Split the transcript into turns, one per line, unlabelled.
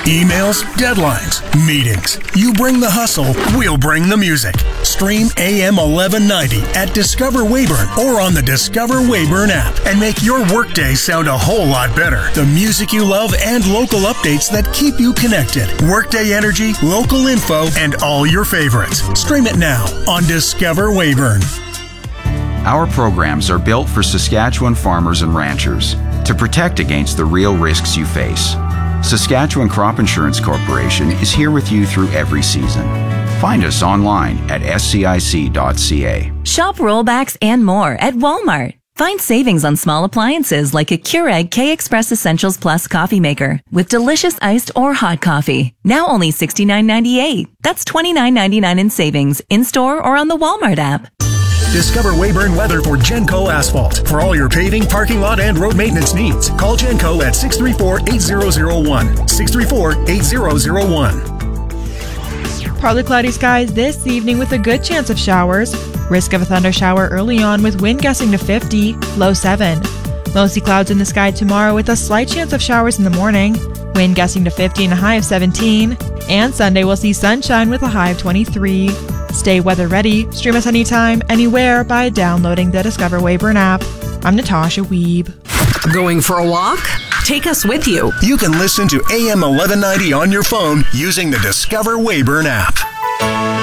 Emails, deadlines, meetings. You bring the hustle, we'll bring the music. Stream AM 1190 at Discover Weyburn or on the Discover Weyburn app and make your workday sound a whole lot better. The music you love and local updates that keep you connected. Workday energy, local info, and all your favorites. Stream it now on Discover Weyburn.
Our programs are built for Saskatchewan farmers and ranchers to protect against the real risks you face. Saskatchewan Crop Insurance Corporation is here with you through every season. Find us online at scic.ca.
Shop rollbacks and more at Walmart. Find savings on small appliances like a Keurig K-Express Essentials Plus coffee maker with delicious iced or hot coffee. Now only $69.98. That's $29.99 in savings in-store or on the Walmart app.
Discover Weyburn weather for Genco Asphalt. For all your paving, parking lot, and road maintenance needs, call Genco at 634-8001. 634-8001.
Partly cloudy skies this evening with a good chance of showers. Risk of a thunder shower early on with wind gusting to 50, low 7. Mostly clouds in the sky tomorrow with a slight chance of showers in the morning. Wind gusting to 50 and a high of 17. And Sunday we'll see sunshine with a high of 23. Stay weather ready. Stream us anytime, anywhere by downloading the Discover Weyburn app. I'm Natasha Wiebe.
Going for a walk? Take us with you.
You can listen to AM 1190 on your phone using the Discover Weyburn app.